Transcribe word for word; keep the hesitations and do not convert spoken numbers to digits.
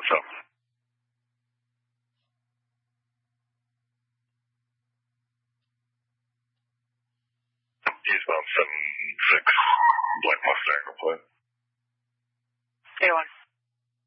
what's up? Eastbound seven six, Black Mustang, plate.